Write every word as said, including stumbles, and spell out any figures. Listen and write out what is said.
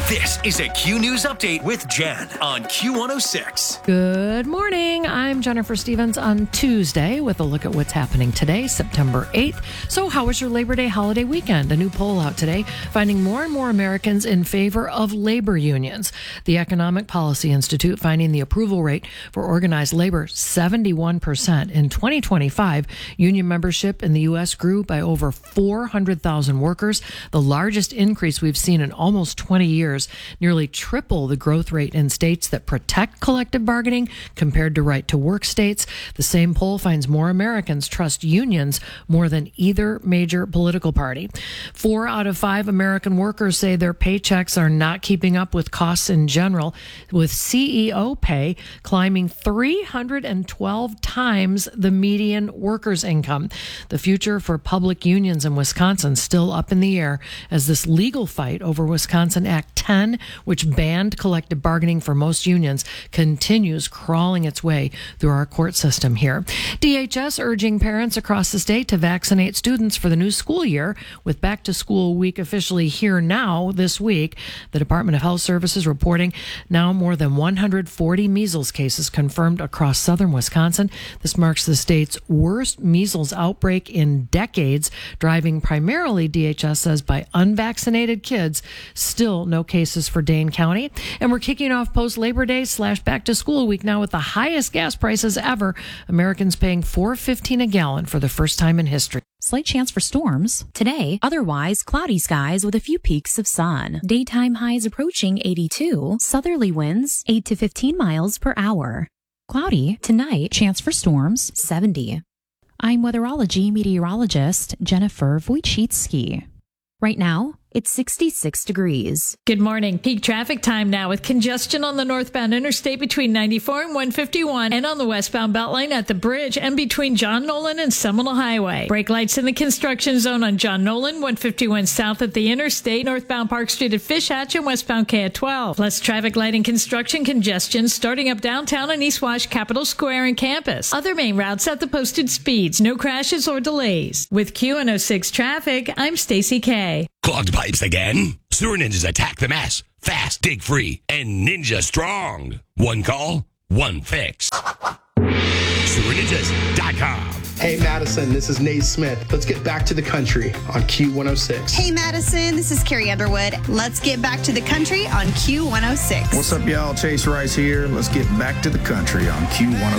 This is a Q News Update with Jan on Q one oh six. Good morning. I'm Jennifer Stevens on Tuesday with a look at what's happening today, September eighth. So how was your Labor Day holiday weekend? A new poll out today finding more and more Americans in favor of labor unions. The Economic Policy Institute finding the approval rate for organized labor seventy-one percent. In twenty twenty-five, union membership in the U S grew by over four hundred thousand workers, the largest increase we've seen in almost twenty years. Nearly triple the growth rate in states that protect collective bargaining compared to right to work states. The same poll finds more Americans trust unions more than either major political party. Four out of five American workers say their paychecks are not keeping up with costs in general, with C E O pay climbing three hundred twelve times the median workers' income. The future for public unions in Wisconsin still up in the air as this legal fight over Wisconsin Act ten, which banned collective bargaining for most unions, continues crawling its way through our court system here. D H S urging parents across the state to vaccinate students for the new school year, with back to school week officially here now this week. The Department of Health Services reporting now more than one hundred forty measles cases confirmed across southern Wisconsin. This marks the state's worst measles outbreak in decades, driving primarily, D H S says, by unvaccinated kids. Still no cases for Dane County. And we're kicking off post-Labor Day slash back to school week now with the highest gas prices ever. Americans paying four dollars and fifteen cents a gallon for the first time in history. Slight chance for storms. Today, otherwise cloudy skies with a few peaks of sun. Daytime highs approaching eighty-two. Southerly winds eight to fifteen miles per hour. Cloudy. Tonight, chance for storms seventy. I'm weatherology meteorologist Jennifer Wojcicki. Right now, it's sixty-six degrees. Good morning. Peak traffic time now with congestion on the northbound interstate between ninety-four and one fifty-one and on the westbound Beltline at the bridge and between John Nolan and Seminole Highway. Brake lights in the construction zone on John Nolan, one fifty-one south at the interstate, northbound Park Street at Fish Hatch and westbound K at twelve. Plus traffic light and construction congestion starting up downtown and East Wash, Capitol Square and campus. Other main routes at the posted speeds. No crashes or delays. With Q one oh six traffic, I'm Stacy K. Clogged pipes again? Sewer Ninjas attack the mess. Fast, dig free, and ninja strong. One call, one fix. sewer ninjas dot com. Hey Madison, this is Nate Smith. Let's get back to the country on Q one oh six. Hey Madison, this is Carrie Underwood. Let's get back to the country on Q one oh six. What's up, y'all? Chase Rice here. Let's get back to the country on Q one oh six.